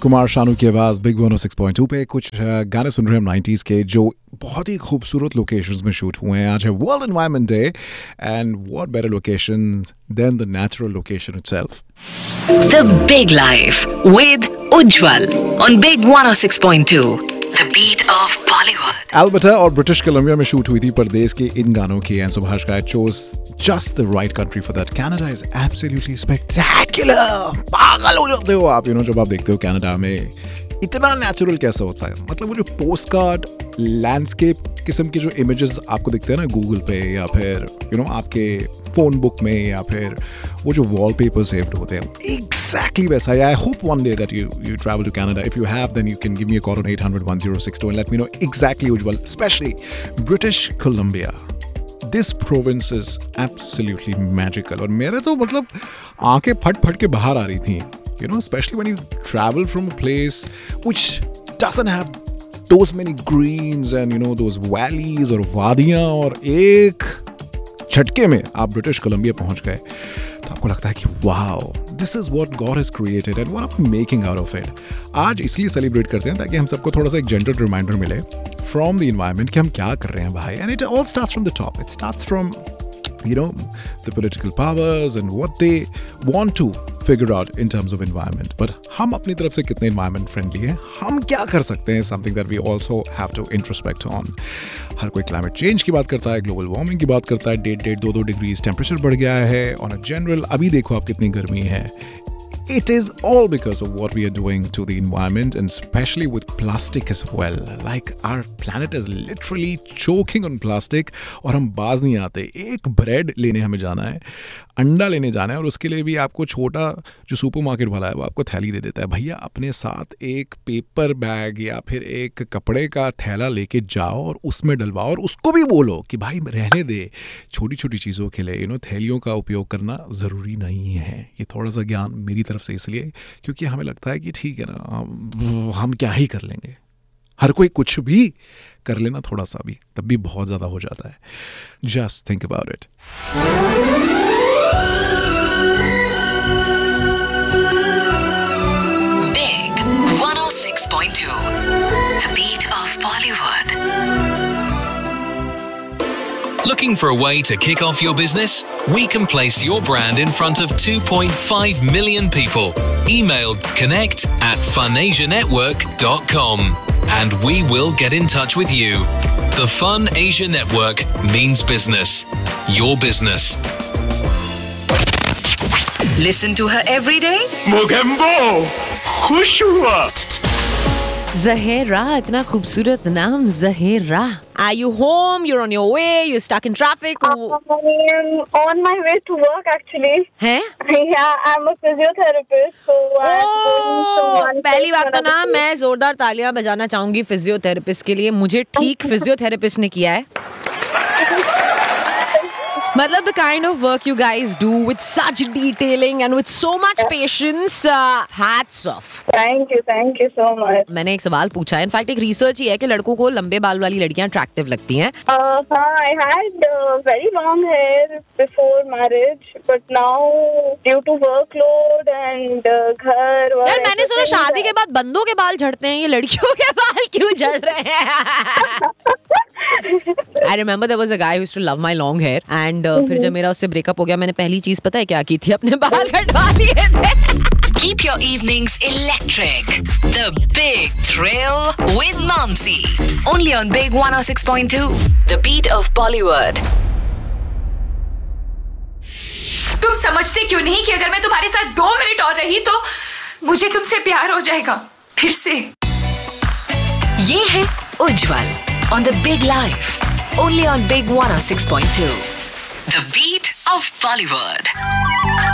कुमार शानू की आवाज़ बिग 106.2 पे कुछ गाने सुन रहे हैं हम 90s के जो बहुत ही खूबसूरत लोकेशंस में शूट हुए हैं. आज है world environment day and what better location then the natural location itself. The Big Life with Ujjwal on Big 106.2. The beat of Bollywood. Alberta और ब्रिटिश कोलंबिया में शूट हुई थी परदेस के इन गानों की and Subhash guy chose just the right country for that. Canada is absolutely spectacular. पागल हो जाते हो आप जब आप देखते हो कनाडा में इतना नेचुरल कैसा होता है. मतलब वो जो पोस्ट कार्ड लैंडस्केप किस्म के जो इमेजेस आपको दिखते हैं ना गूगल पे या फिर आपके फोन बुक में या फिर वो जो वॉलपेपर सेव्ड होते हैं एग्जैक्टली वैसा है. I hope one day that you travel to Canada. If you have then you can give me a call on 800-1062 and let me know exactly Ujjwal, specially British Columbia. This province is absolutely magical. और मेरे तो मतलब आंखें फट के बाहर आ रही थी. Especially when you travel from a place which doesn't have those many greens and those valleys और वादियाँ और एक झटके में आप ब्रिटिश कोलंबिया पहुंच गए तो आपको लगता है कि wow, this is what God has created and what are making out of it. आज इसलिए सेलिब्रेट करते हैं ताकि हम सबको थोड़ा सा एक जेंटल रिमाइंडर मिले फ्रॉम द इन्वायरमेंट कि हम क्या कर रहे हैं भाई. And it all starts from the top. It starts from the political powers and what they want to figure out in terms of environment. But हम अपनी तरफ से कितने environment friendly हैं, हम क्या कर सकते हैं, something that we also have to introspect on. हर कोई climate change की बात करता है, global warming की बात करता है, 1.5-2 degrees temperature बढ़ गया है on a general. अभी देखो आप कितनी गर्मी है. It is all because of what we are doing to the environment and especially with plastic as well. Like our planet is literally choking on plastic और हम बाज नहीं आते. एक ब्रेड लेने हमें जाना है, अंडा लेने जाना है और उसके लिए भी आपको छोटा जो सुपरमार्केट वाला है वो आपको थैली दे देता है. भैया अपने साथ एक पेपर बैग या फिर एक कपड़े का थैला लेके जाओ और उसमें डलवाओ और उसको भी बोलो कि भाई रहने दे. छोटी छोटी चीज़ों के लिए थैलियों का उपयोग करना ज़रूरी नहीं है. ये थोड़ा सा ज्ञान मेरी तरफ से इसलिए क्योंकि हमें लगता है कि ठीक है ना, हम क्या ही कर लेंगे. हर कोई कुछ भी कर लेना थोड़ा सा भी तब भी बहुत ज़्यादा हो जाता है. Just think about it. Big 106.2. The beat of Bollywood. Looking for a way to kick off your business? We can place your brand in front of 2.5 million people. Email connect@funasianetwork.com and we will get in touch with you. The Fun Asia Network means business. Your business. Listen to her every day. Mogambo खुश हुआ. Zahera, इतना खूबसूरत नाम Zahera. Are you home? You're on your way? You're stuck in traffic? I am on my way to work actually. हैं? Yeah, I'm a physiotherapist. So I'm going to one पहली place बात तो to ना another मैं जोरदार तालियां बजाना चाहूंगी फिजियोथेरेपिस्ट के लिए. मुझे ठीक फिजियोथेरेपिस्ट ने किया है. मतलब the kind of work you guys do with such detailing and with so much patience, hats off. Thank you so much. मैंने एक सवाल पूछा है. इनफैक्ट एक रिसर्च ही है कि लड़कों को लंबे बाल वाली लड़कियां अट्रैक्टिव लगती हैं. I had very long hair before marriage, but now due to workload and घर यार मैंने सुना शादी के बाद बंदों के बाल झड़ते हैं, ये लड़कियों के बाल क्यों झड़ रहे हैं? I remember there was a guy who used to love my long hair and फिर जब मेरा उससे ब्रेकअप हो गया मैंने पहली चीज पता है क्या की थी? अपने बाल कटवा लिए थे. Keep your evenings electric. The Big Thrill with Nancy. Only on Big 106.2. The beat of Bollywood. तुम समझते क्यों नहीं कि अगर मैं तुम्हारे साथ 2 मिनट और रही तो मुझे तुमसे प्यार हो जाएगा फिर से. ये है उज्जवल on The Big Life. Only on Big 106.2. The beat of Bollywood.